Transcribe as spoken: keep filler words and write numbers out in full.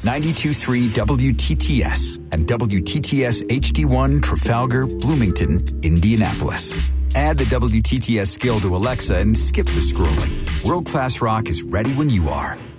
ninety-two point three W T T S and W T T S H D one Trafalgar, Bloomington, Indianapolis. Add the W T T S skill to Alexa and skip the scrolling. World-class rock is ready when you are.